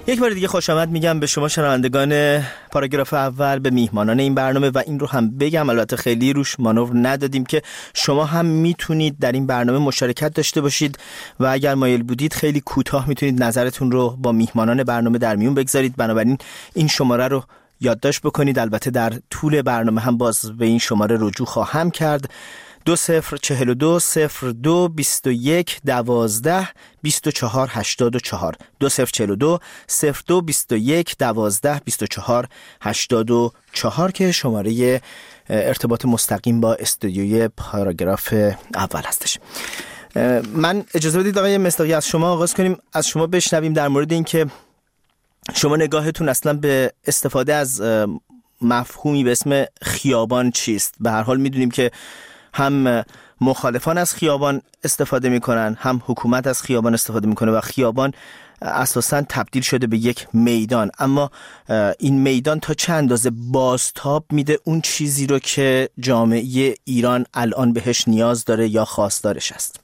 یک بار دیگه خوش آمد میگم به شما شنوندگان پاراگراف اول، به میهمانان این برنامه، و این رو هم بگم البته خیلی روش مانور ندادیم که شما هم میتونید در این برنامه مشارکت داشته باشید و اگر مایل بودید خیلی کوتاه میتونید نظرتون رو با میهمانان برنامه در میون بگذارید. بنابراین این شماره رو یادداشت بکنید. البته در طول برنامه هم باز به این شماره رجوع خواهم کرد. 2042 02 21 12 24 84 2042 02 21 12 24 84 که شماره ارتباط مستقیم با استودیوی پاراگراف اول هستش. من اجازه بدید آقای مصداقی از شما آغاز کنیم، از شما بشنویم در مورد این که شما نگاهتون اصلا به استفاده از مفهومی به اسم خیابان چیست. به هر حال میدونیم که هم مخالفان از خیابان استفاده میکنن، هم حکومت از خیابان استفاده میکنه و خیابان اساساً تبدیل شده به یک میدان. اما این میدان تا چه اندازه بازتاب میده اون چیزی رو که جامعه ایران الان بهش نیاز داره یا خواستارش است؟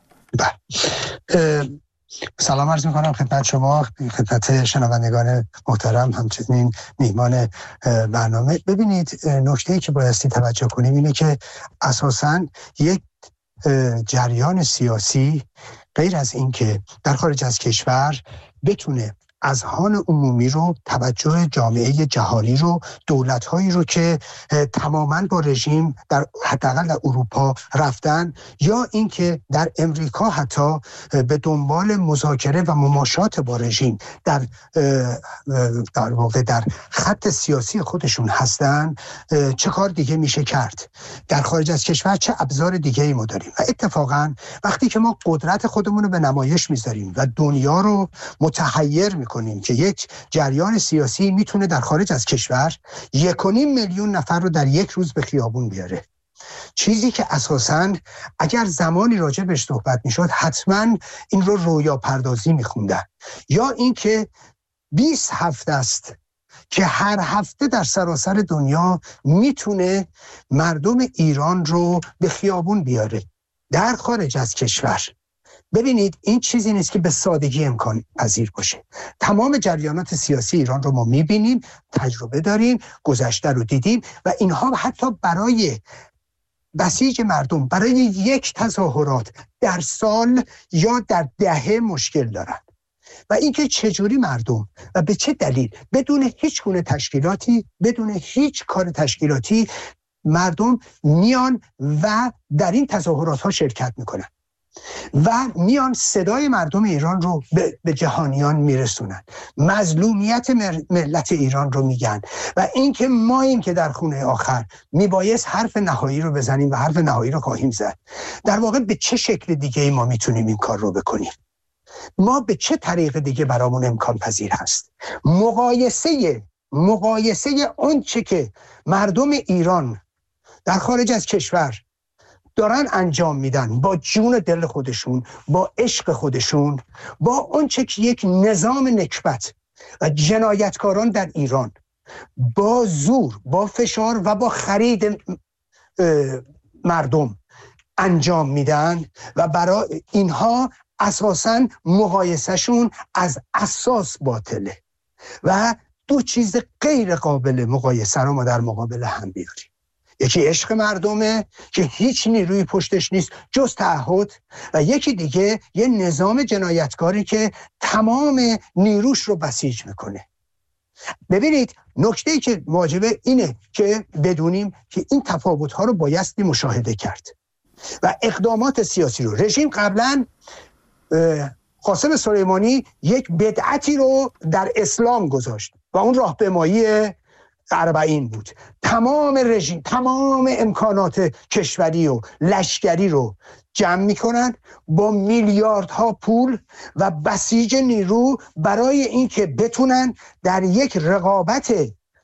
سلام عرض میکنم خدمت شما، خدمت شنوندگان محترم، همچنین میهمان برنامه. ببینید، نکته‌ای که بایستی توجه کنیم اینه که اساساً یک جریان سیاسی غیر از این که در خارج از کشور بتونه اذهان عمومی رو، توجه جامعه جهانی رو، دولت‌هایی رو که تماماً با رژیم در حداقل در اروپا رفتن یا اینکه در امریکا حتی به دنبال مذاکره و مماشات با رژیم در واقع در خط سیاسی خودشون هستن، چه کار دیگه میشه کرد؟ در خارج از کشور چه ابزار دیگه ای ما داریم؟ و اتفاقاً وقتی که ما قدرت خودمون رو به نمایش میذاریم و دنیا رو متحیر کنیم که یک جریان سیاسی میتونه در خارج از کشور 1.5 میلیون نفر رو در یک روز به خیابون بیاره، چیزی که اساساً اگر زمانی راجع بهش صحبت میشد حتما این رو رویا پردازی میخوندن. یا اینکه 20 هفته است که هر هفته در سراسر دنیا میتونه مردم ایران رو به خیابون بیاره در خارج از کشور. ببینید، این چیزی نیست که به سادگی امکان پذیر باشه. تمام جریانات سیاسی ایران رو ما میبینیم، تجربه داریم، گذشته رو دیدیم و اینها حتی برای بسیج مردم، برای یک تظاهرات در سال یا در دهه مشکل دارن. و اینکه چجوری مردم و به چه دلیل بدون هیچ گونه تشکیلاتی، بدون هیچ کار تشکیلاتی مردم میان و در این تظاهرات ها شرکت میکنن و میان صدای مردم ایران رو به جهانیان میرسونن، مظلومیت ملت ایران رو میگن و اینکه ما این که در خونه آخر میبایست حرف نهایی رو بزنیم و حرف نهایی رو خواهیم زد. در واقع به چه شکل دیگه ای ما میتونیم این کار رو بکنیم؟ ما به چه طریق دیگه برامون امکان پذیر هست؟ مقایسه آنچه که مردم ایران در خارج از کشور دارن انجام میدن با جون دل خودشون، با عشق خودشون، با آنچه که یک نظام نکبت و جنایتکاران در ایران با زور، با فشار و با خرید مردم انجام میدن و برای اینها اساساً مقایسهشون از اساس باطله و دو چیز غیر قابل مقایسه رو ما در مقابل هم بیاریم. یکی عشق مردمه که هیچ نیروی پشتش نیست جز تعهد و یکی دیگه یه نظام جنایتکاری که تمام نیروش رو بسیج میکنه. ببینید، نکته‌ای که واجبه اینه که بدونیم که این تفاوت‌ها رو بایستی مشاهده کرد و اقدامات سیاسی رو. رژیم قبلاً قاسم سلیمانی یک بدعتی رو در اسلام گذاشت و اون راهپیمایی 40 بود. تمام رژیم، تمام امکانات کشوری و لشکری رو جمع میکنن با میلیاردها پول و بسیج نیرو برای اینکه بتونن در یک رقابت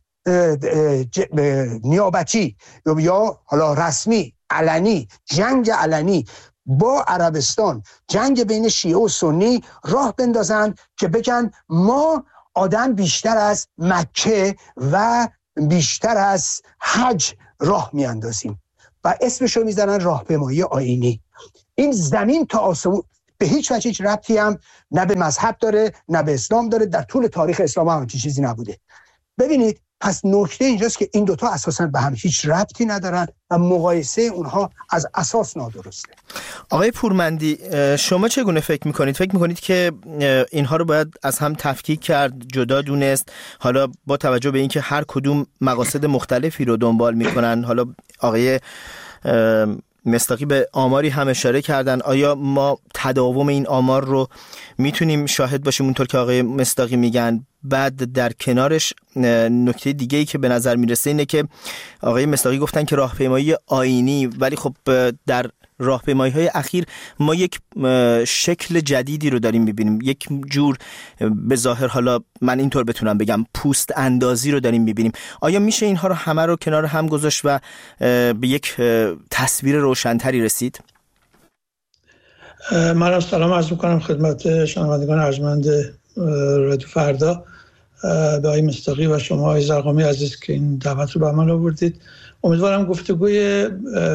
نیابتی یا حالا رسمی، علنی، جنگ علنی با عربستان، جنگ بین شیعه و سنی راه بندازن که بگن ما آدم بیشتر از مکه و بیشتر از حج راه میاندازیم و اسمشو میزنن راهپیمایی آیینی. این زمین تا آسمون به هیچ وجه هیچ ربطی هم نه به مذهب داره نه به اسلام داره. در طول تاریخ اسلام هم چیزی نبوده. ببینید پس نکته اینجاست که این دوتا اساساً به هم هیچ ربطی ندارن و مقایسه اونها از اساس نادرسته. آقای پورمندی، شما چگونه فکر میکنید؟ فکر میکنید که اینها رو باید از هم تفکیک کرد، جدا دونست، حالا با توجه به اینکه هر کدوم مقاصد مختلفی رو دنبال میکنن؟ حالا آقای مصداقی به آماری هم اشاره کردن. آیا ما تداوم این آمار رو میتونیم شاهد باشیم اونطور که آقای مصداقی میگن؟ بعد در کنارش نکته دیگه‌ای که به نظر میرسه اینه که آقای مصداقی گفتن که راهپیمایی آیینی، ولی خب در راهپیمایی‌های اخیر ما یک شکل جدیدی رو داریم می‌بینیم، یک جور به ظاهر، حالا من اینطور بتونم بگم، پوست اندازی رو داریم می‌بینیم. آیا میشه اینها رو همه رو کنار هم گذاشت و به یک تصویر روشن‌تری رسید؟ من سلام عرض می‌کنم خدمت شنوندگان ارجمند رادیو فردا، به آقای مصداقی و شما آقای زرقامی عزیز که این دعوت رو به عمل آوردید. امیدوارم گفتگوی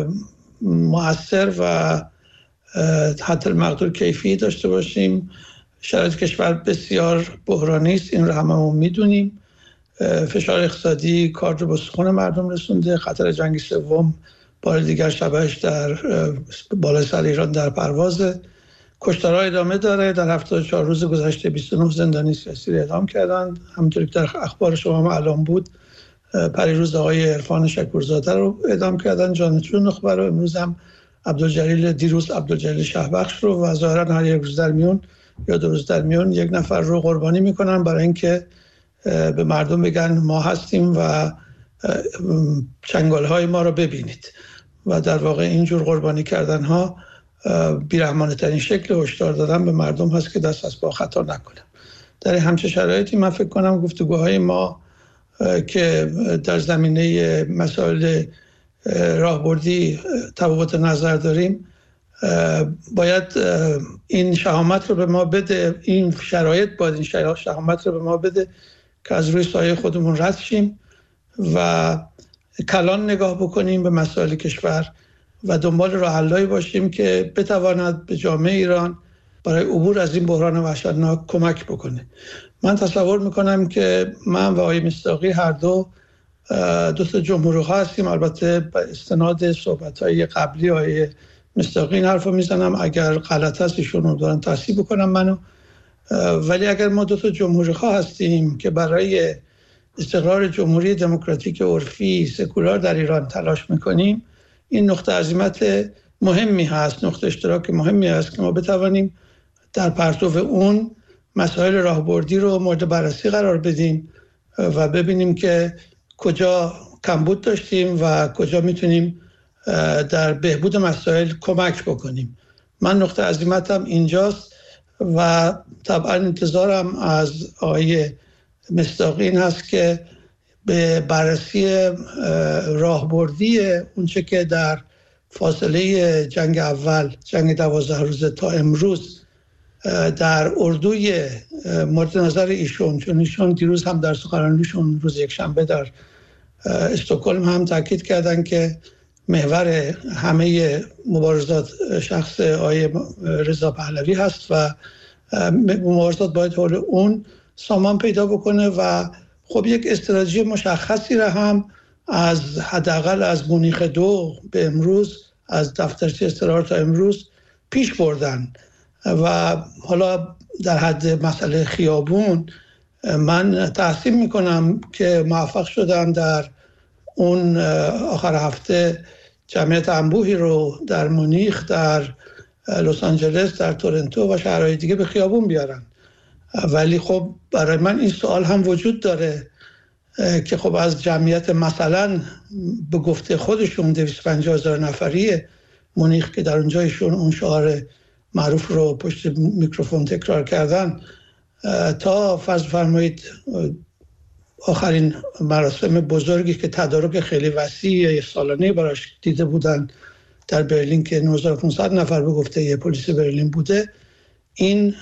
مؤثر و حتی المقدور کیفی داشته باشیم. شرایط کشور بسیار بحرانی است، این رو هممون میدونیم. فشار اقتصادی کار رو به سقوط مردم رسونده. خطر جنگ سوم بار دیگر شبهش در بالای سر ایران در پروازه. کشتارها ادامه داره. در 74 روز گذشته 29 زندانی سیاسی رو اعدام کردند. همونطوری که در اخبار شما هم اعلام بود، پریروز آقای عرفان شکورزاده رو اعدام کردن، جانشین نخبه رو. امروز هم دیروز عبدالجلیل شهبخش رو، و ظاهرا هر یک روز در میون یا 2 روز در میون یک نفر رو قربانی میکنن برای اینکه به مردم بگن ما هستیم و چنگالهای ما رو ببینید. و در واقع اینجور قربانی کردن ها بیرحمانه ترین شکل هشدار دادن به مردم هست که دست از پا خطا نکنن. در همچه شرایطی من فکر کنم گفتگوهای ما که در زمینه مسائل راهبردی تفاوت نظر داریم باید این شهامت رو به ما بده، این شرایط باید این شهامت رو به ما بده که از روی سایه خودمون رد شیم و کلان نگاه بکنیم به مسائل کشور و دنبال راه حل‌هایی باشیم که بتواند به جامعه ایران برای عبور از این بحران وحشتناک کمک بکنه. من تصور میکنم که من و آقای مصداقی هر دو تا جمهوری‌خواه هستیم. البته به استناد صحبت‌های قبلی آقای مصداقی این حرفو میزنم، اگر غلط هست ایشون رو دارن تصحیح بکنم منو. ولی اگر ما 2 تا جمهوری‌خواه هستیم که برای استقرار جمهوری دموکراتیک عرفی سکولار در ایران تلاش میکنیم، این نقطه عزیمت مهمی هست، نقطه اشتراک مهمی هست که ما بتوانیم در پرتو اون مسائل راهبردی رو مورد بررسی قرار بدیم و ببینیم که کجا کمبود داشتیم و کجا میتونیم در بهبود مسائل کمک بکنیم. من نقطه عزیمتم اینجاست و طبعا انتظارم از آقای مصداقی این هست که به بررسی راهبردی اونچه که در فاصله جنگ اول، جنگ 12 روزه تا امروز در اردوی مورد نظر ایشون، چون ایشون دیروز هم در سخنرانیشون روز یکشنبه در استکهلم هم تاکید کردن که محور همه مبارزات شخص آقای رضا پهلوی هست و مبارزات باید حول اون سامان پیدا بکنه و خب یک استراتژی مشخصی را هم از حداقل از مونیخ 2 به امروز، از دفترچه استقرار تا امروز پیش بردن و حالا در حد مسئله خیابون من تحسین میکنم که موفق شدن در اون آخر هفته جمعیت انبوهی رو در مونیخ، در لس آنجلس، در تورنتو و شهرهای دیگه به خیابون بیارن. ولی خب برای من این سوال هم وجود داره که خب از جمعیت مثلا به گفته خودشون 250,000 نفری مونیخ که در اونجا ایشون اون شعار معروف رو پشت میکروفون تکرار کردن، تا فرض فرمایید آخرین مراسم بزرگی که تدارک خیلی وسیع سالانه براش دیده بودن در برلین که 9500 نفر به گفته یه پلیس برلین بوده، این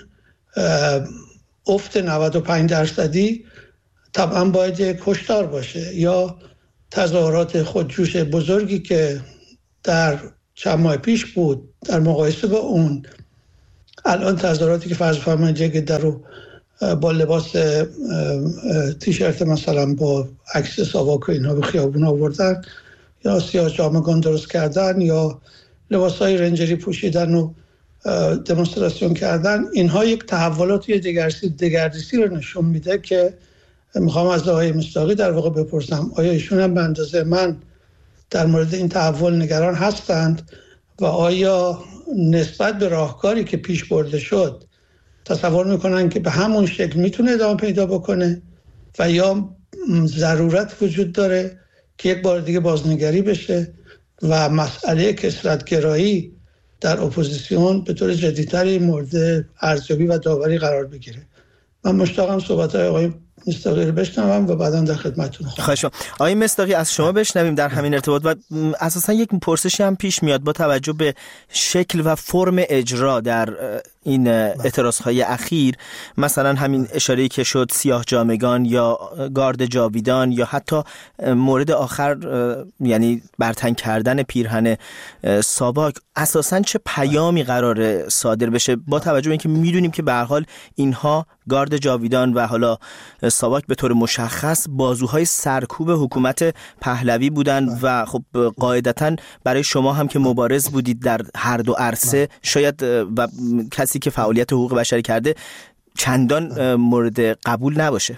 افت 95% طبعا باید یک هشدار باشه. یا تظاهرات خودجوش بزرگی که در چند ماه پیش بود، در مقایسه با اون الان تظاهراتی که فرض فرمایید یک عده رو با لباس تیشرت مثلا با عکس ساواک و اینها به خیابون آوردن یا سیاه جامگان درست کردن یا لباسهای رنجری پوشیدن و دمونستراسیون کردن، اینها یک تحولات یا دگردیسی رو نشون میده که میخوام از آقای مصداقی در واقع بپرسم آیا ایشون هم به اندازه من در مورد این تحول نگران هستند و آیا نسبت به راهکاری که پیش برده شد تصور میکنن که به همون شکل میتونه ادامه پیدا بکنه و یا ضرورت وجود داره که یک بار دیگه بازنگری بشه و مسئله کثرت‌گرایی در اپوزیسیون به طور جدی‌تری مورد ارزیابی و داوری قرار بگیره. من مشتاقم صحبت‌های آقای مصداقی رو بشنوم و بعداً در خدمتتون خواهم. آقای مصداقی از شما بشنویم در همین ارتباط و اساساً یک پرسشی هم پیش میاد با توجه به شکل و فرم اجرا در این اعتراضهای اخیر، مثلا همین اشاره‌ای که شد سیاه جامگان یا گارد جاویدان یا حتی مورد آخر یعنی برتن کردن پیرهن ساواک، اساساً چه پیامی قراره صادر بشه با توجه به اینکه میدونیم که به هر حال اینها گارد جاویدان و حالا ساواک به طور مشخص بازوهای سرکوب حکومت پهلوی بودن و خب قاعدتاً برای شما هم که مبارز بودید در هر دو عرصه شاید و کسی که فعالیت حقوق بشری کرده چندان مورد قبول نباشه.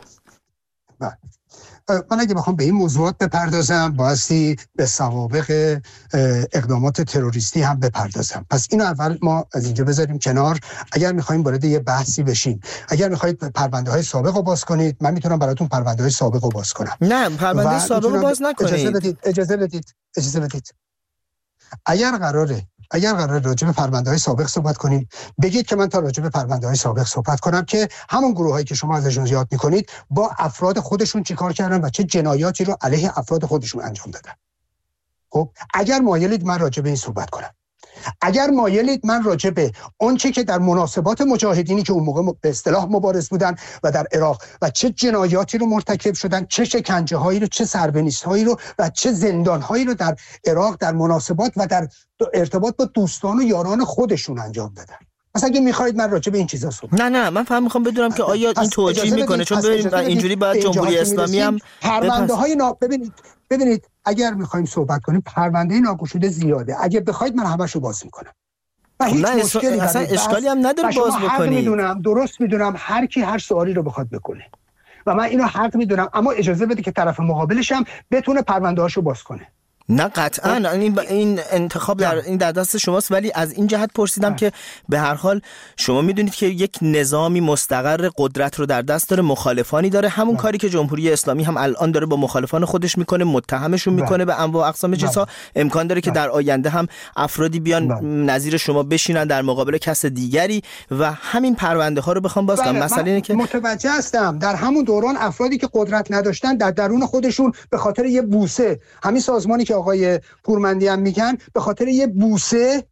من اگه بخوام به این موضوعات بپردازم بایستی به سوابق اقدامات تروریستی هم بپردازم. پس اینو اول ما از اینجا بذاریم کنار. اگر میخوایم وارد یه بحثی بشیم، اگر میخواید پرونده های سابق رو باز کنید، من میتونم براتون پرونده های سابق رو باز کنم. نه پرونده سابق رو باز نکنید. اجازه بدید. اگر قراره راجع به پرونده‌های سابق صحبت کنیم، بگید که من تا راجع به پرونده‌های سابق صحبت کنم که همون گروهایی که شما ازشون یاد می‌کنید با افراد خودشون چیکار کردن و چه جنایاتی رو علیه افراد خودشون انجام دادن. خب اگر مایلید من راجع به این صحبت کنم، اگر مایلید من راجع به آنچه که در مناسبات مجاهدینی که اون موقع به اصطلاح مبارز بودن و در عراق و چه جنایاتی رو مرتکب شدن، چه شکنجه‌هایی رو، چه سربنیست‌هایی رو و چه زندان‌هایی رو در عراق در مناسبات و در ارتباط با دوستان و یاران خودشون انجام دادن. مثلا اگه می‌خواید من راجع به این چیزا صحبت نه من فهم می‌خوام بدونم که آیا این توجیه می‌کنه، چون ببینید اینجوری باید جمهوری اسلامی هم پرونده‌های ببینید اگر می‌خوایم صحبت کنیم پرونده ناگشوده زیاده. اگه بخواید من همه‌شو باز می‌کنم. نه اصلا اشکالی هم نداره باز بکنید. درست میدونم هر کی هر سوالی رو بخواد بکنه و من اینو حق میدونم، اما اجازه بده که طرف مقابلش هم بتونه پرونده‌هاشو باز کنه. نه قطعاً این انتخاب در دست شماست، ولی از این جهت پرسیدم که به هر حال شما میدونید که یک نظامی مستقر قدرت رو در دست داره، مخالفانی داره، همون کاری که جمهوری اسلامی هم الان داره با مخالفان خودش میکنه، متهمشون میکنه به انواع اقسام چیزها. امکان داره که در آینده هم افرادی بیان نظیر شما بشینن در مقابل کس دیگری و همین پرونده ها رو بخوام باز کنم. مسئله اینه که متوجه هستم در همون دوران افرادی که قدرت نداشتن در درون خودشون به خاطر یه بوسه، همین سازمانی که آقای پورمندی هم میگن، به خاطر یه بوسه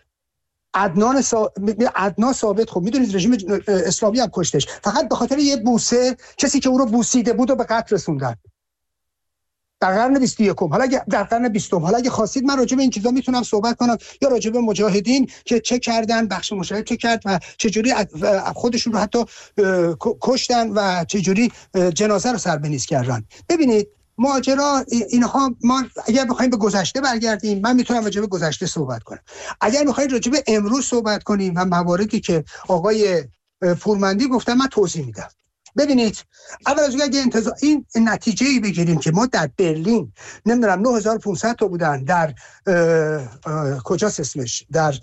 عدنان ثابت، خب میدونید رژیم اسلامی هم کشتش، فقط به خاطر یه بوسه کسی که او رو بوسیده بود و به قتل رسوندن در قرن 21. حالا در قرن 20 حالا اگه خواستید من راجع به این چیزا میتونم صحبت کنم، یا راجع به مجاهدین که چه کردن، بخش مجاهد چه کرد و چه جوری خودشون رو حتی کشتن و چه جوری جنازه رو سربنیز کردن. ببینید ماجرا اینها، ما اگر بخوایم به گذشته برگردیم من میتونم راجع به گذشته صحبت کنم، اگر میخواید راجع به امروز صحبت کنیم و مواردی که آقای پورمندی گفتن من توضیح میدم. ببینید اول از اگه این نتیجه‌ای بگیریم که ما در برلین نمیدونم 9500 تا بودن، در کجاست اسمش، در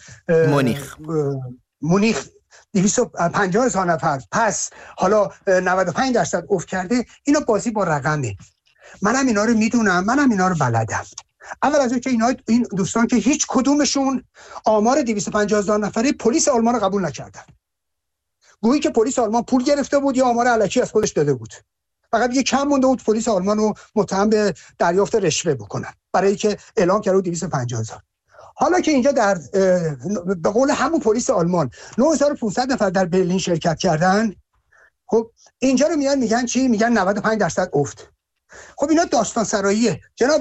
مونیخ 250,000 نفر، پس حالا 95% افت کرده. اینا بازی با رقمه. منم اینا رو میدونم، منم اینا رو بلدم. اول از اینکه این دوستان که هیچ کدومشون آمار 250,000 نفره پلیس آلمان رو قبول نکردن، گویی که پلیس آلمان پول گرفته بود یا آمار الکی از خودش داده بود، فقط یه کم مونده بود پلیس آلمان رو متهم به دریافت رشوه بکنن برای که اعلام کرده 250,000. حالا که اینجا در به قول همون پلیس آلمان 9500 نفر در برلین شرکت کردن، خب اینجا رو میگن چی؟ میگن 95% افت. خب اینا داستان سراییه. جناب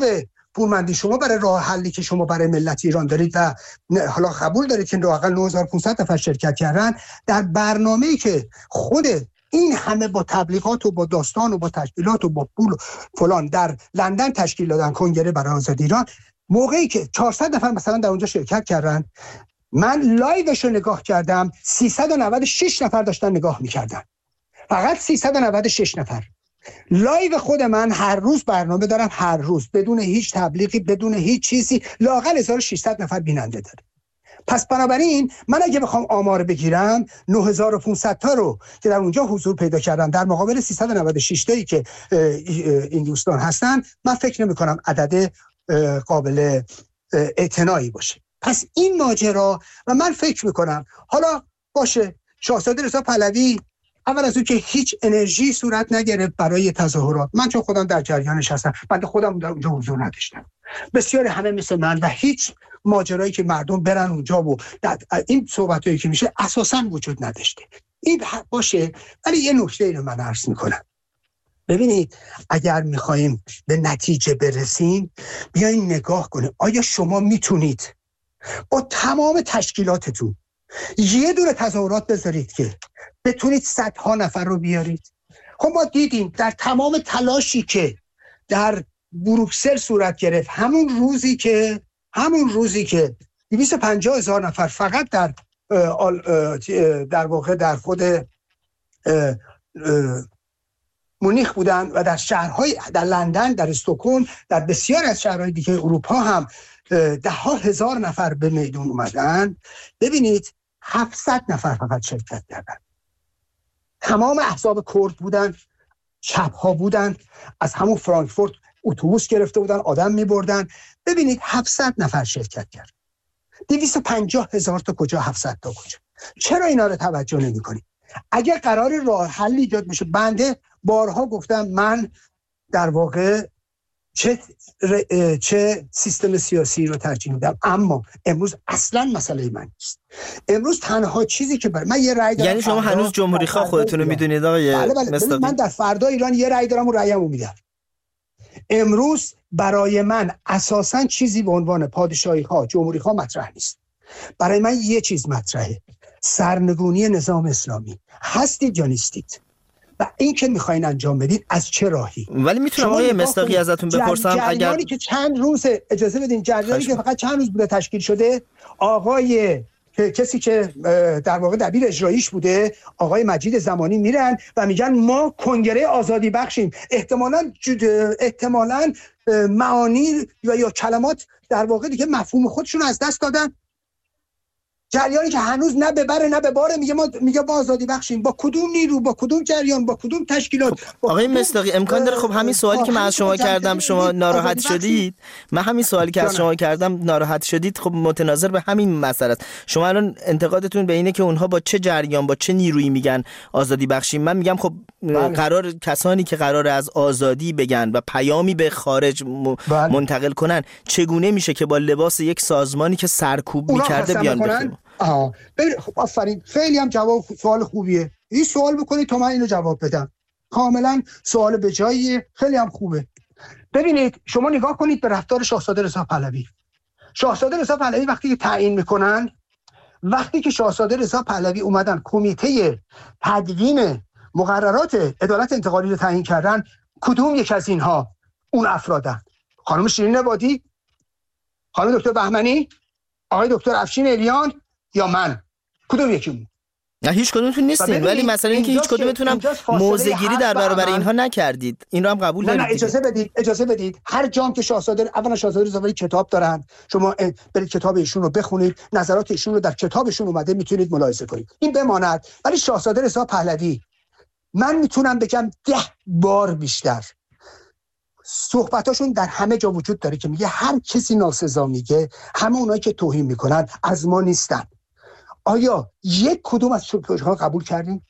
پورمندی شما برای راه حلی که شما برای ملت ایران دارید و حالا قبول دارید که حداقل 9500 نفر شرکت کردن در برنامه‌ای که خود این همه با تبلیغات و با داستان و با تشکیلات و با پول فلان در لندن تشکیل دادن کنگره برای آزادی ایران، موقعی که 400 نفر مثلا در اونجا شرکت کردن، من لایوش رو نگاه کردم، 396 نفر داشتن نگاه می‌کردن. فقط 396 نفر. لایو خود من هر روز برنامه دارم، هر روز بدون هیچ تبلیغی، بدون هیچ چیزی، لااقل 1600 نفر بیننده داره. پس بنابراین من اگه بخوام آمار بگیرم 9500 تا رو که در اونجا حضور پیدا کردم در مقابل 396 تایی که این دوستان هستن، من فکر نمی کنم عدد قابل اعتنایی باشه. پس این ماجرا و من فکر میکنم حالا باشه شاهزاده رضا پهلوی اول از اون که هیچ انرژی صورت نگرفت برای تظاهرات. من چون خودم در جریانش هستم، من خودم در اونجا حضور نداشتم. بسیاری همه مثل من و هیچ ماجرایی که مردم برن اونجا و این صحبتایی که میشه اساساً وجود نداشته. این باشه، ولی یه نکته رو من عرض میکنم. ببینید اگر میخوایم به نتیجه برسیم بیاین نگاه کنیم آیا شما میتونید با تمام تشکیلاتتون یه دونه تظاهرات بذارید که بتونید صدها نفر رو بیارید؟ خب ما دیدیم در تمام تلاشی که در بروکسل صورت گرفت، همون روزی که 250,000 نفر فقط در واقع در خود مونیخ بودن و در شهرهای در لندن، در استکهلم، در بسیاری از شهرهای دیگه اروپا هم 10,000 نفر به میدون اومدن. ببینید 700 نفر فقط شرکت کردن. تمام احزاب کرد بودن، چپ‌ها بودن، از همون فرانکفورت اتوبوس گرفته بودن، آدم می‌بردن. ببینید 700 نفر شرکت کرد. 250,000 تا کجا، 700 تا کجا؟ چرا اینا رو توجه نمی‌کنید؟ اگر قرار راه حل ایجاد بشه، بنده بارها گفتم من در واقع چه سیستم سیاسی رو ترجیح میدم، اما امروز اصلا مسئله من نیست. امروز تنها چیزی که من یه رأی دارم، یعنی شما هنوز جمهوری خواه خودتون رو میدونید آقای مصداقی؟ من در فردا ایران یه رأی دارم و رأیمو میدم. امروز برای من اساساً چیزی به عنوان پادشاهی ها، جمهوری ها مطرح نیست. برای من یه چیز مطرحه: سرنگونی نظام اسلامی. هستید یا نیستید؟ و این که میخواین انجام بدید از چه راهی؟ ولی میتونم آقای مصداقی ازتون بپرسم جریانی که چند روز اجازه بدین، جریانی که فقط چند روز بوده تشکیل شده، آقای کسی که در واقع دبیر اجراییش بوده، آقای مجید زمانی، میرن و میگن ما کنگره آزادی بخشیم. احتمالاً معانی یا کلمات در واقع دیگه مفهوم خودشون از دست دادن. جریانی که هنوز نه به بره نه به باره میگه ما آزادی بخشیم. با کدوم نیرو، با کدوم جریان، با کدوم تشکیلات؟ آقای مصداقی امکان داره خب همین سوالی که من از شما کردم شما ناراحت شدید، من همین سوالی که از شما کردم ناراحت شدید، خب متناظر به همین مسئله است. شما الان انتقادتون به اینه که اونها با چه جریان، با چه نیرویی میگن آزادی بخشیم. من میگم خب قرار کسانی که قرار از آزادی بگن و پیامی به خارج منتقل کنن، چگونه میشه که با لباس یک سازمانی که سرکوب میکرده بیان بخیم؟ خب آفرین، خیلی هم سوال خوبیه. این سوال بکنید تا من اینو جواب بدم. کاملا سوال به جاییه، خیلی هم خوبه. ببینید شما نگاه کنید به رفتار شاهزاده رضا پهلوی. شاهزاده رضا پهلوی وقتی که تعیین میکنن، وقتی که شاهزاده رضا پهلوی اومدن کمیته تدوین مقررات عدالت انتقالی رو تعیین کردن، کدوم یک از اینها اون افرادن؟ خانم شیرین عبادی، خانم دکتر بهمنی، آقای دکتر افشین الیان یا من؟ کدوم یکی؟ نه هیچ کدومتون نیستین، ولی مثلا اینکه هیچ کدومتون هم موضع‌گیری در برابر اینها نکردید، این رو هم قبول دارید؟ نه اجازه بدید. هر جام که شاهزاده، اولا شاهزاده رضا کتاب دارن، شما برید کتاب ایشون رو بخونید، نظرات ایشون رو در کتابشون اومده میتونید ملاحظه کنید. این بماند. ولی شاهزاده رضا پهلوی من میتونم بگم 10 بار بیشتر صحبتاشون در همه جا وجود داره که میگه هر کسی ناسزا میگه، همه اونایی که توهین میکنن از ما نیستن. آیا یک کدوم از شما قبول کردین؟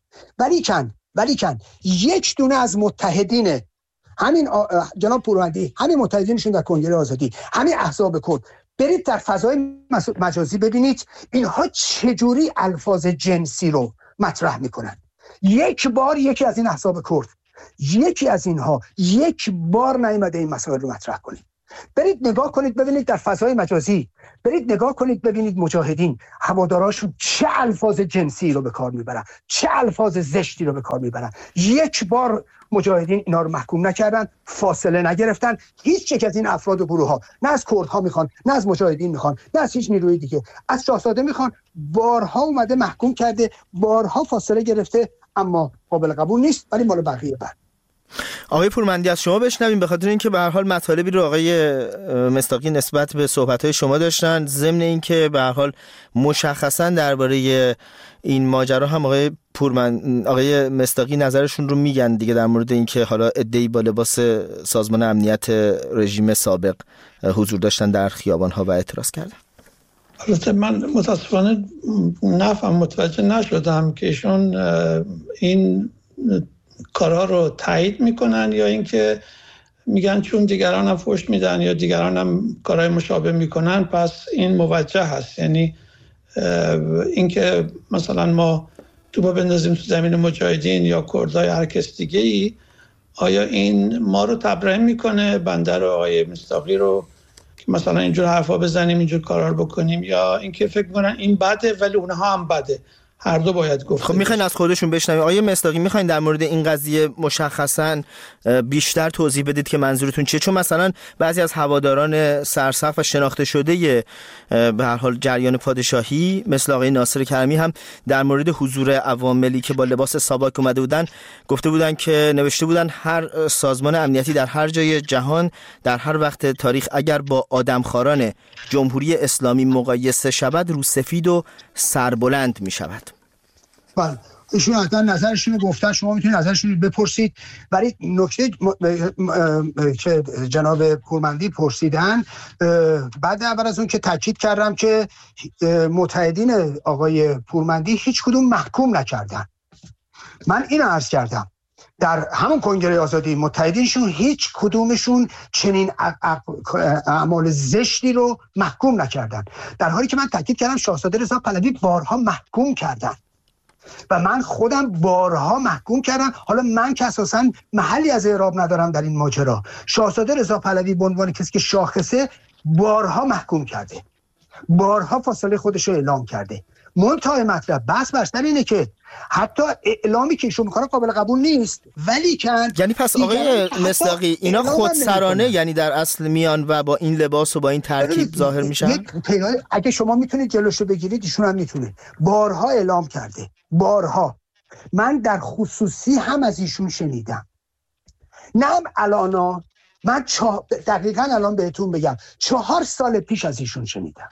ولیکن یک دونه از متحدین همین جناب پورمندی، همین متحدینشون در کنگره آزادی، همین احزاب کرد، برید در فضای مجازی ببینید اینها چجوری الفاظ جنسی رو مطرح میکنن. یک بار یکی از این احزاب کرد، یکی از اینها یک بار نیامده این مسائل رو مطرح کنه. برید نگاه کنید ببینید در فضای مجازی، برید نگاه کنید ببینید مجاهدین هواداراشون چه الفاظ جنسی رو به کار میبرن، چه الفاظ زشتی رو به کار میبرن. یک بار مجاهدین اینا رو محکوم نکردن، فاصله نگرفتن. هیچ یک از این افراد و گروه ها نه از کردها میخوان، نه از مجاهدین میخوان، نه از هیچ نیروی دیگه، از شاهزاده میخوان. بارها اومده محکوم کرده، بارها فاصله گرفته، اما قابل قبول نیست. ولی مال بقیه بعد. آقای پورمندی از شما بشنویم، به خاطر اینکه به هر حال مطالبی رو آقای مصداقی نسبت به صحبت‌های شما داشتن، ضمن اینکه به هر حال مشخصا درباره این ماجرا هم آقای مصداقی نظرشون رو میگن دیگه، در مورد اینکه حالا عده‌ای با لباس سازمان امنیت رژیم سابق حضور داشتن در خیابان‌ها و اعتراض کردن. البته من متاسفانه متوجه نشدم که ایشون این کارها رو تایید میکنن یا اینکه میگن چون دیگران هم فحش میدن یا دیگران هم کارهای مشابه میکنن پس این موجه هست. یعنی اینکه مثلا ما توپا بندازیم تو زمین مجاهدین یا کردای هر کس دیگه ای، آیا این ما رو تبرئه میکنه، بنده رو، آقای مصداقی رو، که مثلا اینجور حرفا بزنیم، اینجور کارا رو بکنیم، یا اینکه فکر میکنن این بده ولی اونها هم بده؟ هر دو باید گفت. خب میخواین از خودشون بشنویم. آقای مصداقی میخواین در مورد این قضیه مشخصا بیشتر توضیح بدید که منظورتون چیه؟ چون مثلا بعضی از هواداران سرصف و شناخته شده به هر حال جریان پادشاهی مثل آقای ناصر کرمی هم در مورد حضور عواملی که با لباس ساواک اومده بودن گفته بودن که نوشته بودن هر سازمان امنیتی در هر جای جهان در هر وقت تاریخ اگر با آدمخواران جمهوری اسلامی مقایسه شود رو سفید و سربلند میشود. بله، ایشون حتما نظرشون گفتن، شما میتونید نظرشون بپرسید. ولی نکته که جناب پورمندی پرسیدن، بعد اول از اون که تاکید کردم که متحدین آقای پورمندی هیچ کدوم محکوم نکردن. من اینو عرض کردم در همون کنگره آزادی متحدینشون هیچ کدومشون چنین اعمال زشتی رو محکوم نکردن، در حالی که من تاکید کردم شاهزاده رضا پهلوی بارها محکوم کردن و من خودم بارها محکوم کردم. حالا من که اساساً محلی از اعراب ندارم در این ماجرا، شاهزاده رضا پهلوی به عنوان کسی که شاخصه بارها محکوم کرده، بارها فاصله خودش رو اعلام کرده. منتهای مطلب بحث برسر اینه که حتی اعلامی که ایشون میکنه قابل قبول نیست، ولی کن یعنی پس آقای مصداقی اینا خودسرانه یعنی در اصل میان و با این لباس و با این ترکیب ظاهر میشن؟ اگه شما میتونید جلوشو بگیرید ایشون هم میتونه. بارها اعلام کرده، بارها. من در خصوصی هم از ایشون شنیدم، نه الانا، من دقیقاً الان بهتون بگم 4 سال پیش از ایشون شنیدم.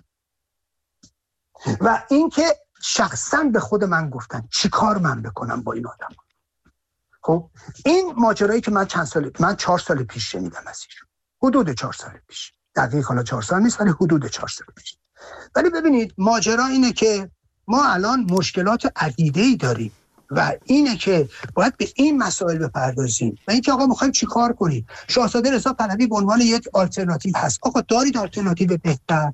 و اینکه شخصاً به خود من گفتن چی کار من بکنم با این آدم. خب این ماجرایی که من 4 سال پیش شنیدم از ایشون، حدود 4 سال پیش، دقیق حالا 4 سال نیست ولی حدود 4 سال پیش. ولی ببینید ماجرا اینه که ما الان مشکلات عدیده‌ای داریم و اینه که باید به این مسائل بپردازیم و اینکه آقا می‌خوایم چی کار کنیم. شاهزاده رضا پهلوی به عنوان یک آلترناتیو هست. آقا دارید آلترناتیو بهتر،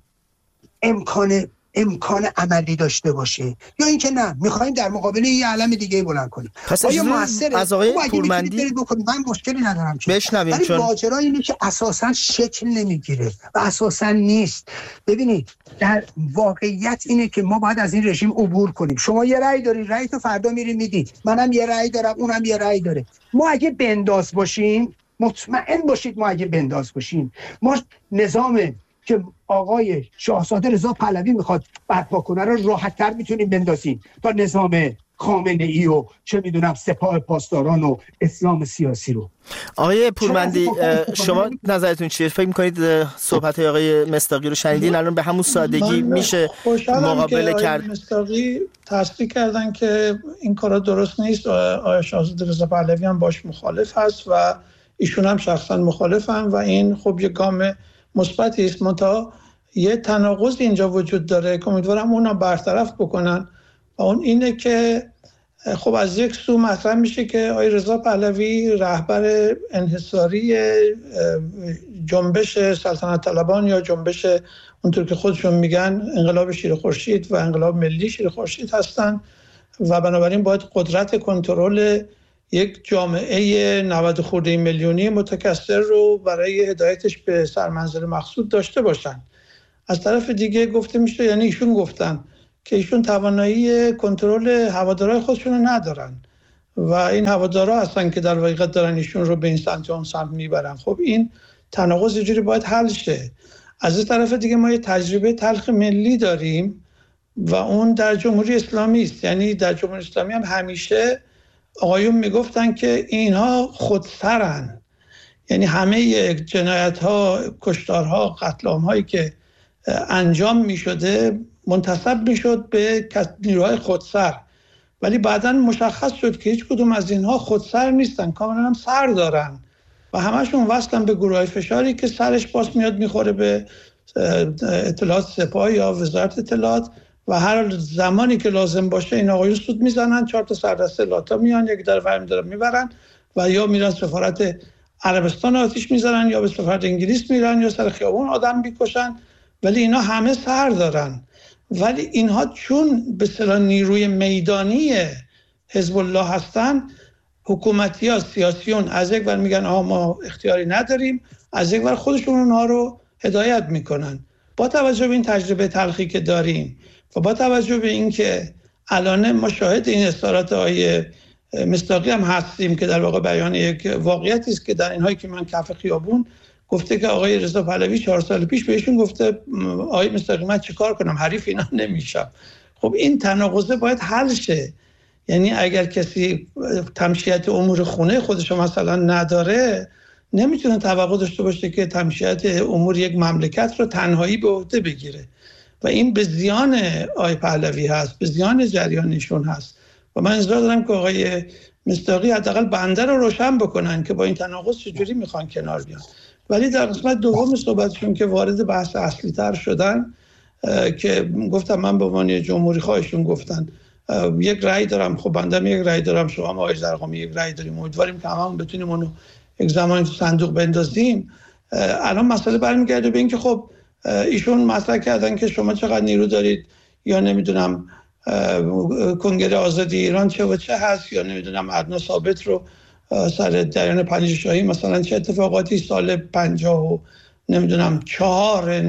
امکان عملی داشته باشه، یا اینکه نه میخوایم در مقابل یه علم دیگه بلند کنیم؟ آیا موثره؟ از آقای پورمندی من مشکلی ندارم که بشنویم، ولی چون ماجرا اینه که اساساً شکل نمیگیره و اساساً نیست. ببینید در واقعیت اینه که ما باید از این رژیم عبور کنیم. شما یه رأی داری، رأی تو فردا میری میدی، منم یه رأی دارم، اونم یه رأی داره. ما اگه بنداز باشیم، مطمئن باشید ما اگه بنداز باشیم، ما نظام که آقای شاهزاده رضا پهلوی میخواد برپا کنه رو راحت‌تر میتونیم بندازیم تا نظام خامنه‌ای و چه میدونم سپاه پاسداران و اسلام سیاسی رو. آقای پورمندی شما نظرتون چیه؟ فکر میکنید صحبت آقای مصداقی رو شنیدین؟ الان به همون سادگی میشه مقابله کرد؟ مصداقی تصدیق کردن که این کارا درست نیست. آقای شاهزاده رضا پهلوی هم باش مخالف هست و ایشون هم شخصا مخالفن و این خب یه گام مثبتی است. منتها یه تناقض اینجا وجود داره که امیدوارم اونا برطرف بکنن و اون اینه که خب از یک سو مطرح میشه که آقای رضا پهلوی رهبر انحصاری جنبش سلطنت طلبان یا جنبش اونطور که خودشون میگن انقلاب شیر خورشید و انقلاب ملی شیر خورشید هستن و بنابراین باید قدرت کنترل یک جامعه 90 خورده میلیونی متکثر رو برای هدایتش به سرمنزل مقصود داشته باشن. از طرف دیگه گفته میشه، یعنی ایشون گفتن که ایشون توانایی کنترل هوادارهای خودشون رو ندارن و این هوادارها هستن که در واقع دارن ایشون رو به این سمت اون سمت میبرن. خب این تناقض اینجوری باید حل شه. از این طرف دیگه ما یه تجربه تلخ ملی داریم و اون در جمهوری اسلامی است. یعنی در جمهوری اسلامی هم همیشه آقایون میگفتن که اینها خودسرن، یعنی همه جنایت‌ها، کشتارها، قتل عام‌هایی که انجام می‌شده منتسب می‌شد به نیروهای خودسر، ولی بعداً مشخص شد که هیچ کدوم از اینها خودسر نیستن، کاملاً هم سر دارن و همشون وصلن به گروه‌های فشاری که سرش باز میاد میخوره به اطلاعات سپاه یا وزارت اطلاعات و هر زمانی که لازم باشه این آقایون سود میزنن، 4 تا سردسته لاتا میان یک در ورمی دارن میبرن و یا میرن سفارت عربستان آتیش میزنن یا به سفارت انگلیس میرن یا سر خیابون آدم میکشن، ولی اینا همه سر دارن. ولی اینها چون به اصطلاح نیروی میدانی حزب الله هستن، حکومتی ها، سیاسیون از یک ور میگن آها ما اختیاری نداریم، از یک ور خودشون اونها رو هدایت میکنن. با توجه به این تجربه تلخی که داریم و با توجه به این که الان ما شاهد این اظهارات آقای مصداقی هم هستیم که در واقع بیان یک واقعیتی است که در اینهایی که من کف خیابون گفته که آقای رضا پهلوی 4 سال پیش بهشون گفته آقای مصداقی من چیکار کنم، حریف اینا نمیشم. خب این تناقض باید حل شه. یعنی اگر کسی تمشیت امور خونه خودش مثلا نداره، نمیتونه توقع داشته باشه که تمشیت امور یک مملکت رو تنهایی به عهده بگیره و این به زیان آقای پهلوی هست، به زیان جریانشون هست و من انتظار دارم که آقای مصداقی حداقل بنده رو روشن بکنن که با این تناقض چجوری میخوان کنار بیان. ولی در قسمت دوم صحبتشون که وارد بحث اصلی تر شدن که گفتم من به عنوان جمهوری خواهشون گفتن یک رأی دارم، خب بنده یک رأی دارم، شما آقای زرقامی یک رأی داریم، امیدواریم که هممون بتونیم اونو یک زمانی تو صندوق بندازیم. الان مسئله برمیگرده به این که خب ایشون مطرح کردن که شما چقدر نیرو دارید یا نمیدونم کنگره آزادی ایران چه و چه هست یا نمیدونم ادنا ثابت رو سر جریان پنجشاهی مثلا چه اتفاقاتی سال 50 و نمیدونم 4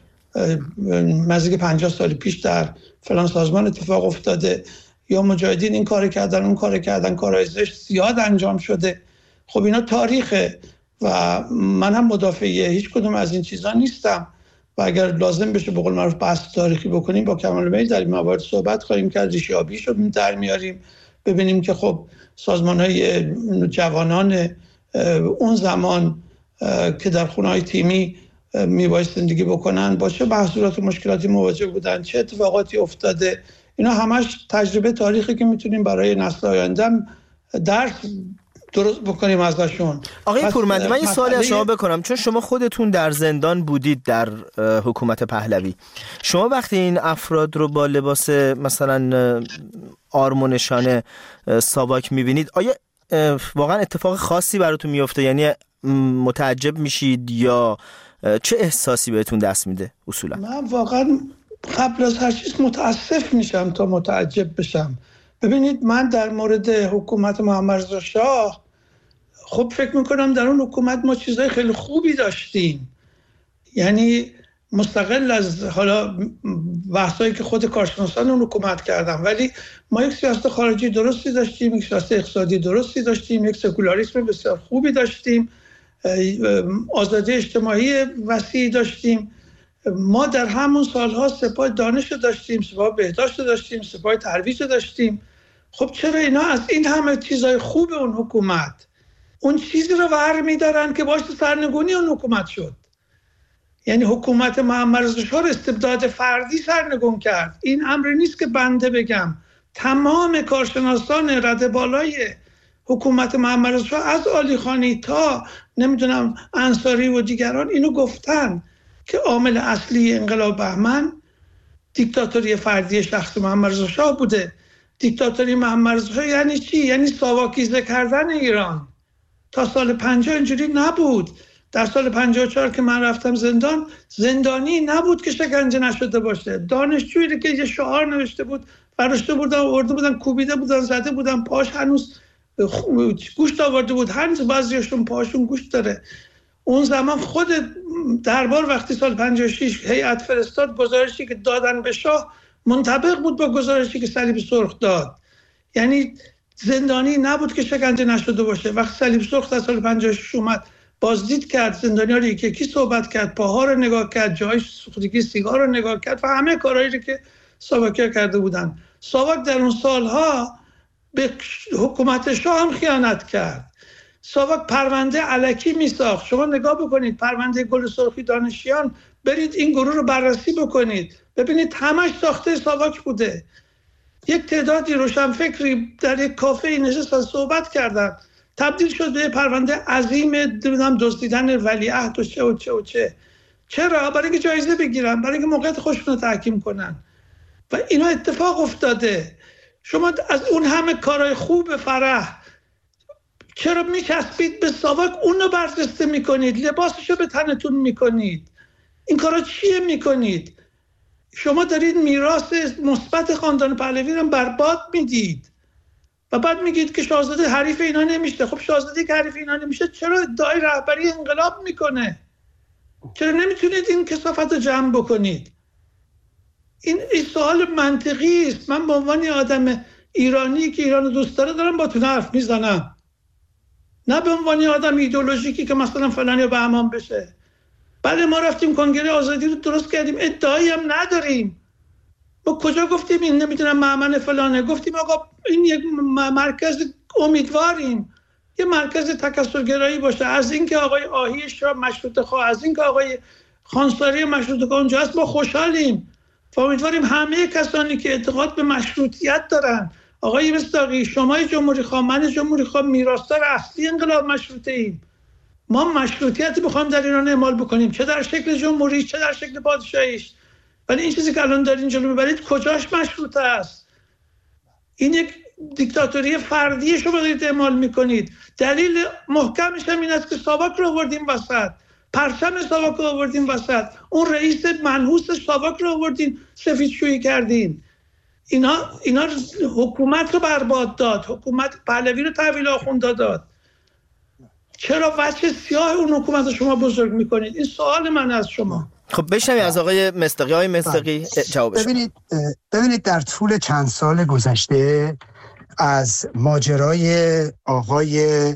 نزدیک 50 سال پیش در فلان سازمان اتفاق افتاده یا مجاهدین این کار کردن اون کار کردن، کارهای زشت زیاد انجام شده. خب اینا تاریخه و من هم مدافع هیچ کدوم از این چیزا نیستم و اگر لازم بشه به قول معروف بحث تاریخی بکنیم با کمال میل در این موارد صحبت خواهیم کرد، ریشه‌آبیش رو در میاریم، ببینیم که خب سازمان‌های جوانان اون زمان که در خونه‌های تیمی میبایست زندگی بکنن با چه محصولات و مشکلاتی مواجه بودن، چه اتفاقاتی افتاده، اینا همش تجربه تاریخی که میتونیم برای نسل آینده درس درست بکنیم ازشون. آقای پورمندی من یه سوالی از شما بکنم، چون شما خودتون در زندان بودید در حکومت پهلوی، شما وقتی این افراد رو با لباس مثلا آرم و نشان ساواک میبینید آیا واقعا اتفاق خاصی براتون میفته؟ یعنی متعجب میشید یا چه احساسی بهتون دست میده اصولا؟ من واقعا قبل از هر چیز متاسف میشم تا متعجب بشم. ببینید من در مورد حکومت محمد رضا شاه خب فکر میکنم در اون حکومت ما چیزای خیلی خوبی داشتیم، یعنی مستقل از حالا بحثایی که خود کارشناسان اون حکومت کردن، ولی ما یک سیاست خارجی درستی داشتیم، یک سیاست اقتصادی درستی داشتیم، یک سکولاریسم بسیار خوبی داشتیم، آزادی اجتماعی وسیعی داشتیم. ما در همون سالها سپاه دانش داشتیم، سپاه بهداشت داشتیم، سپاه ترویج داشتیم. خب چرا اینا از این همه چیزای خوب اون حکومت اون چیزی رو ور می‌دارن که باعث سرنگونی اون حکومت شد؟ یعنی حکومت محمد رضا شاه استبداد فردی سرنگون کرد. این امری نیست که بنده بگم، تمام کارشناسان رده بالای حکومت محمد رضا شاه از عالیخانی تا نمیدونم انصاری و دیگران اینو گفتن که عامل اصلی انقلاب بهمن دیکتاتوری فردی شخص محمد رضا شاه بوده. دیکتاتوری محمد رضا شاه یعنی چی؟ یعنی ساواکیزه کردن ایران. تا سال 50 اینجوری نبود. در سال 54 که من رفتم زندان، زندانی نبود که شکنجه نشده باشه. دانشجویی که یه شعار نوشته بود، برداشته بودن، آورده بودن، کوبیده بودن، زده بودن پاش، هنوز گوشت آورده بود، هنوز بعضیاشون پاشون گوشت داره. اون زمان خود دربار وقتی سال 56 هیئت فرستاد، گزارشی که دادن به شاه منطبق بود با گزارشی که صلیب سرخ داد. یعنی زندانی نبود که شکنجه نشده باشه. وقتی صلیب سرخ در سال 56 اومد بازدید کرد، زندانی‌ها رو یکی صحبت کرد، پاها رو نگاه کرد، جای سوختگی سیگار رو نگاه کرد و همه کارهایی رو که ساواکیا کرده بودن. ساواک در اون سالها به حکومت شاه هم خیانت کرد. ساواک پرونده الکی میساخت. شما نگاه بکنید پرونده گل سرخی دانشیان، برید این گروه رو بررسی بکنید، ببینید همش ساخته ساواک بوده. یک تعدادی روشنفکری در یک کافه نشستن صحبت کردن، تبدیل شد به پرونده عظیم دزدیدن ولیعهد و چه و چه و چه. چرا؟ برای اینکه جایزه بگیرن، برای اینکه موقعیت خودشون رو تحکیم کنن و اینا اتفاق افتاده. شما از اون همه کارهای خوب فرح چرا میچسبید به ساواک؟ اون رو برجسته میکنید، لباسشو به تنتون میکنید. این کارا چیه میکنید؟ شما دارید میراث مثبت خاندان پهلوی رو برباد میدید و بعد میگید که شاهزاده حریف اینا نمیشه. خب شاهزاده که حریف اینا نمیشه چرا ادعای رهبری انقلاب میکنه؟ چرا نمیتونید این کثافت رو جمع بکنید؟ این سوال منطقی است. من به عنوان آدم ایرانی که ایران دوست داره دارم با تو حرف میزنم، نه به عنوان آدم ایدئولوژیکی که مثلا فلانی رو به امان بشه. بله ما رفتیم کنگره آزادی رو درست کردیم، ادعایی هم نداریم. ما کجا گفتیم این نمیدونم مأمن فلانه؟ گفتیم آقا این یک مرکز، امیدواریم یه مرکز تکثرگرایی باشه. از اینکه آقای آهی شاه مشروطه خواه، از اینکه آقای خانساری مشروطه خواه اونجا هست، ما خوشحالیم و امیدواریم همه کسانی که اعتقاد به مشروطیت دارن، آقای مصداقی، شما جمهوری خواه، من جمهوری خواه، میراثدار اصلی انقلاب مشروطه ایم. ما مشروطیت میخوایم در ایران اعمال بکنیم، چه در شکل جمهوری چه در شکل پادشاهیش. ولی این چیزی که الان دارین جلو میبرید کجاش مشروطه است؟ این یک دیکتاتوری فردی شما دارید اعمال میکنید. دلیل محکمش هم این است که ساواک رو آوردیم وسط، پرچم ساواک رو آوردیم وسط، اون رئیس منحوس ساواک رو آوردین سفیدشویی کردین. اینا حکومت رو برباد داد، حکومت پهلوی رو تحویل آخوندا داد. چرا وجه سیاه اون حکومت رو شما بزرگ میکنید؟ این سوال من از شما. خب بشنوید از آقای مصداقی. آقای مصداقی جوابش. ببینید در طول چند سال گذشته از ماجرای آقای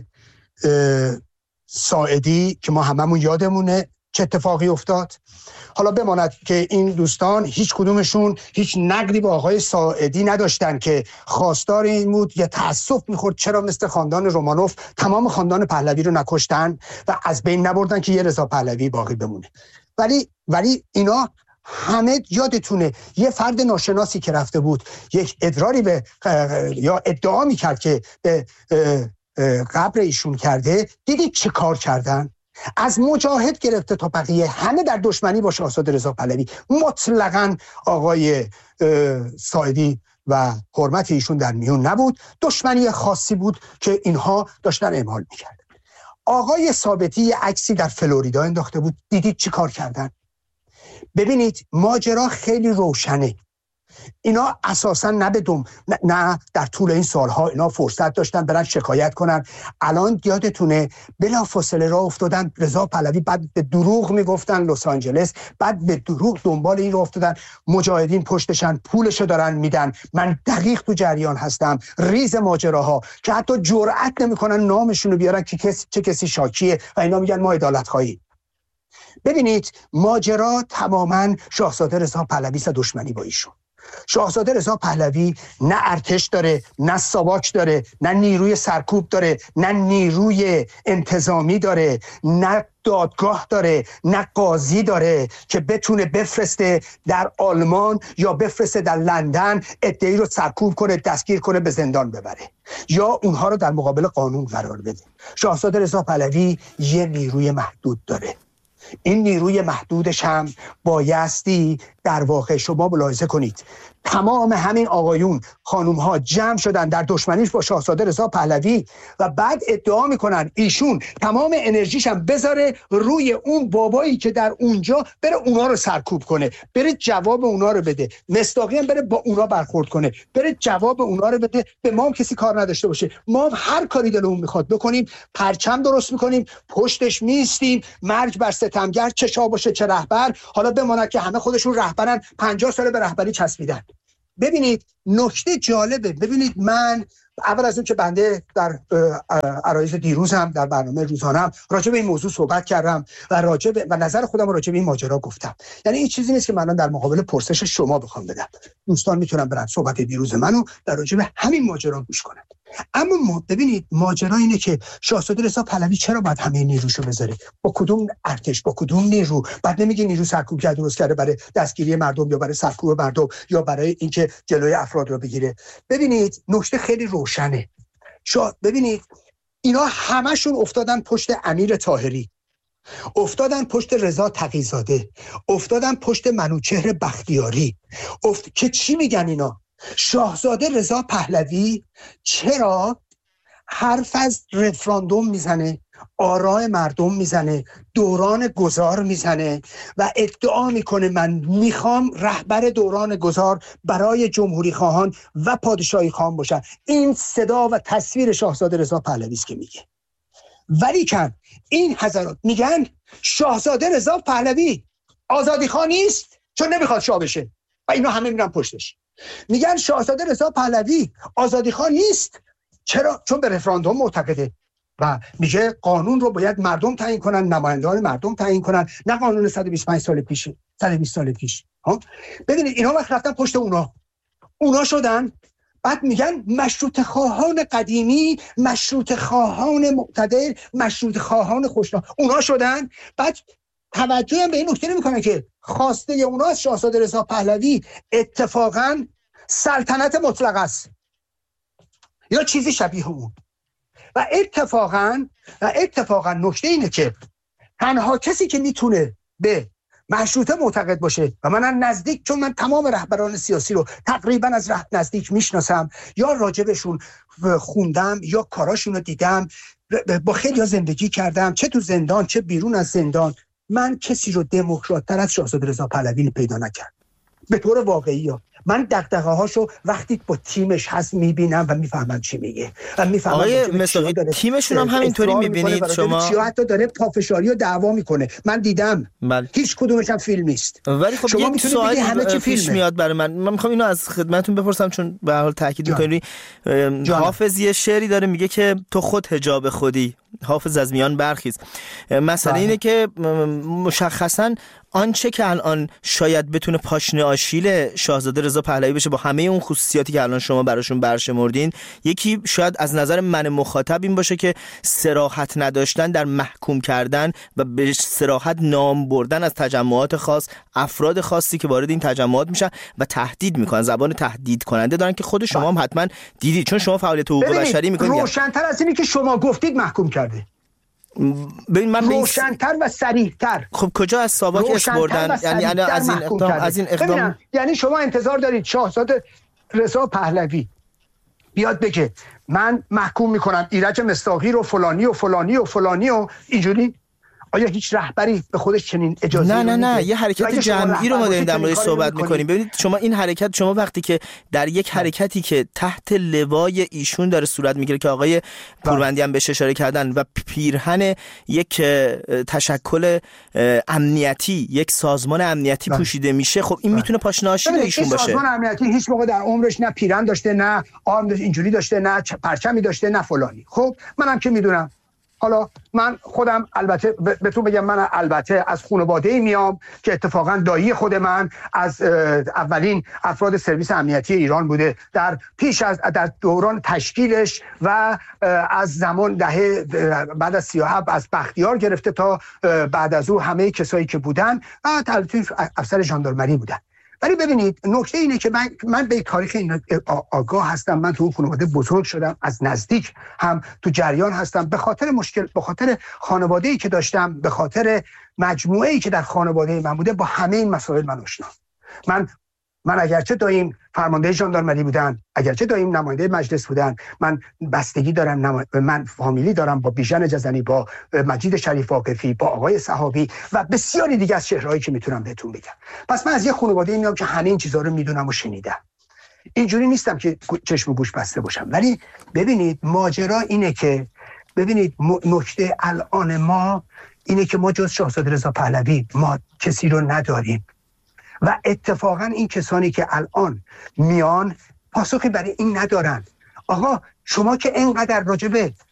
ساعدی که ما هممون یادمونه چه اتفاقی افتاد، حالا بماند که این دوستان هیچ کدومشون هیچ نقدی به آقای ساعدی نداشتن که خواستار این بود یا تأسف میخورد چرا مثل خاندان رومانوف تمام خاندان پهلوی رو نکشتن و از بین نبردن که یه رضا پهلوی باقی بمونه. ولی اینا همه یادتونه یه فرد ناشناسی که رفته بود یک ادراری به یا ادعا میکرد که به قبر ایشون کرده، دیدید چه کار کردن؟ از مجاهد گرفته تا بقیه همه در دشمنی با شاهزاده رضا پهلوی. مطلقاً آقای ساعدی و حرمت ایشون در میون نبود، دشمنی خاصی بود که اینها داشتن اعمال میکردن. آقای ثابتی یه عکسی در فلوریدا انداخته بود، دیدید چی کار کردن؟ ببینید ماجرا خیلی روشنه. اینا اساسا نه در طول این سالها اینا فرصت داشتن برن شکایت کنن. الان یادتونه بلافاصله راه افتادن رضا پهلوی، بعد به دروغ میگفتن لس آنجلس، بعد به دروغ دنبال این راه افتادن مجاهدین پشتشن پولشو دارن میدن. من دقیق تو جریان هستم ریز ماجراها که حتی جرئت نمیکنن نامشون رو بیارن که چه کسی شاکیه و اینا میگن ما عدالت خواهیم. ببینید ماجرا تماما شاهزاده رضا پهلوی دشمنی با ایشون. شاهزاده رضا پهلوی نه ارتش داره، نه ساواک داره، نه نیروی سرکوب داره، نه نیروی انتظامی داره، نه دادگاه داره، نه قاضی داره که بتونه بفرسته در آلمان یا بفرسته در لندن ادعی رو سرکوب کنه، دستگیر کنه، به زندان ببره یا اونها رو در مقابل قانون قرار بده. شاهزاده رضا پهلوی یه نیروی محدود داره. این نیروی محدودش هم بایستی در واقع شما ملاحظه کنید تمام همین آقایون خانوم ها جمع شدن در دشمنیش با شاهزاده رضا پهلوی و بعد ادعا میکنن ایشون تمام انرژیش هم بذاره روی اون بابایی که در اونجا بره اونا رو سرکوب کنه، بره جواب اونا رو بده، مصداقی هم بره با اونا برخورد کنه، بره جواب اونا رو بده. به ما هم کسی کار نداشته باشه، ما هم هر کاری دلمون میخواد بکنیم، پرچم درست میکنیم، پشتش میستیم، مرگ بر ستمگر چه شاه باشه چه رهبر. حالا بماند که همه خودشون رهبرن، 50 سال به رهبری چسبیدن. ببینید نکته جالبه، ببینید من اول از اون که بنده در عرایض دیروزم در برنامه روزانه‌ام راجع به این موضوع صحبت کردم و نظر خودم راجع به این ماجرا گفتم. یعنی این چیزی نیست که من در مقابل پرسش شما بخوام بدم. دوستان میتونن برن صحبت دیروز منو در راجع به همین ماجرا گوش کنن. اما ببینید ماجرا اینه که شاهزاده رضا پهلوی چرا باید همه نیروشو بذاره؟ با کدوم ارتش، با کدوم نیرو؟ بعد نمیگه نیرو سرکوبگر درست کرده برای دستگیری مردم یا برای سرکوب مردم یا برای اینکه جلوی افراد رو بگیره. ببینید نکته خیلی روشنه. ببینید اینا همشون افتادن پشت امیر طاهری، افتادن پشت رضا تقی‌زاده، افتادن پشت منوچهر بختیاری. که چی میگن اینا؟ شاهزاده رضا پهلوی چرا حرف از رفراندوم میزنه، آراء مردم میزنه، دوران گذار میزنه و ادعا میکنه من میخوام رهبر دوران گذار برای جمهوری خواهان و پادشاهی خواهان باشم. این صدا و تصویر شاهزاده رضا پهلوی است که میگه. ولی کن این حضرات میگن شاهزاده رضا پهلوی آزادی خواه نیست چون نمیخواد شاه بشه و اینا همه میرن پشتش. میگن شاهزاده رضا پهلوی آزادی خواه نیست چرا؟ چون به رفراندوم معتقده و میگه قانون رو باید مردم تعیین کنن، نمایندگان مردم تعیین کنن، نه قانون 125 سال پیش، 120 سال پیش. ببینید اینا وقت رفتن پشت اونا شدن. بعد میگن مشروط خواهان قدیمی، مشروط خواهان معتدل، مشروط خواهان خوشنام، اونا شدن. بعد توجه هم به این نکته نمیکنن که خواسته اونا از شاهزاده رضا پهلوی اتفاقا سلطنت مطلق است یا چیزی شبیه اون. و اتفاقا نکته اینه که تنها کسی که میتونه به مشروطه معتقد باشه و من نزدیک، چون من تمام رهبران سیاسی رو تقریبا از نزدیک میشناسم یا راجبشون خوندم یا کاراشون رو دیدم، با خیلی ها زندگی کردم، چه تو زندان چه بیرون از زندان، من کسی رو دموکرات تر از شاهزاده رضا پهلوی پیدا نکردم. به طور واقعی من دغدغه‌هاشو وقتی با تیمش هست میبینم و میفهمم چی میگه و میفهمم آقای مصداقی تیمشون هم همینطوری میبینید شما؟ چیا حتی داره پافشاری و دعوا میکنه. من دیدم بله. هیچ کدومش هم فیلم نیست. ولی خب شما یک سوال همه چی پیش میاد برای من میخوام اینو از خدمتتون بپرسم چون به هر حال تاکید میکنی. حافظ یه شعری داره میگه که تو خود حجاب خودی، حافظ از میان برخیز. مسئله اینه که مشخصاً آنچه که الان شاید بتونه پاشنه آشیل شاهزاده رضا پهلوی بشه با همه اون خصوصیاتی که الان شما براشون برشمردین، یکی شاید از نظر من مخاطب این باشه که صراحت نداشتن در محکوم کردن و به صراحت نام بردن از تجمعات خاص، افراد خاصی که وارد این تجمعات میشن و تهدید میکنن، زبان تهدید کننده دارن که خود شما هم حتما دیدید چون شما فعالیت حقوق بشری میکنید. روشن‌تر از اینی که شما گفتید محکوم کرده. ببین من روشن‌تر و صریح‌تر. خب کجا از ساواک اسم بردن؟ یعنی از این اقدام یعنی شما انتظار دارید شاهزاده رضا پهلوی بیاد بگه من محکوم میکنم ایرج مصداقی رو فلانی و فلانی و فلانی و اینجوری؟ آیا هیچ رهبری به خودش چنین اجازه نه یه حرکت جمعی رو ما داریم در موردش صحبت می‌کنیم. ببینید شما این حرکت، شما وقتی که در یک حرکتی که تحت لوای ایشون داره صورت میگیره که آقای پوروندی هم بهش اشاره کردن و پیرهن یک تشکل امنیتی، یک سازمان امنیتی پوشیده میشه، خب این میتونه پاشنه آشیل ایشون باشه. سازمان امنیتی هیچ موقع در عمرش نه پیرهن داشته، نه آرم اینجوری داشته، نه پرچمی داشته، نه فلانی. خب منم که میدونم. حالا من خودم البته به تو بگم، من البته از خانواده‌ای میام که اتفاقا دایی خود من از اولین افراد سرویس امنیتی ایران بوده در دوران تشکیلش و از زمان دهه بعد از 37 از بختیار گرفته تا بعد از او همه کسایی که بودن و البته افسر ژاندارمری بودن. ولی ببینید نکته اینه که من به تاریخ این آگاه هستم. من تو اون خانواده بزرگ شدم، از نزدیک هم تو جریان هستم. به خاطر خانواده‌ای که داشتم، به خاطر مجموعه‌ای که در خانواده من بوده، با همه این مسائل من آشنام. من اگرچه دایم فرمانده ژاندارمری بودن، اگرچه دایم نماینده مجلس بودن، من بستگی دارم، من فامیلی دارم با بیژن جزنی، با مجید شریف واقفی، با آقای صحابی و بسیاری دیگه از چهرهایی که میتونم بهتون بگم. پس من از یه خانواده میام که همه این چیزا رو میدونم و شنیدم. اینجوری نیستم که چشم و گوش بسته باشم. ولی ببینید ماجرا اینه که نکته الان ما اینه که ما جز شاهزاده رضا پهلوی ما کسی رو نداریم و اتفاقا این کسانی که الان میان پاسخی برای این ندارن. آقا شما که اینقدر راجع به